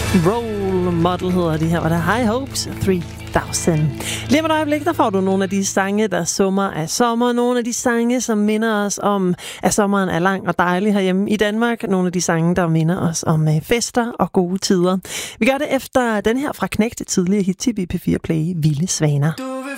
Role Model hedder de her, og der er High Hopes 3000. Lige med et øjeblik, der får du nogle af de sange, der summer af sommer. Nogle af de sange, som minder os om, at sommeren er lang og dejlig herhjemme i Danmark. Nogle af de sange, der minder os om fester og gode tider. Vi gør det efter den her fra Knægte tidligere hit til P4 Play, Vilde Svaner.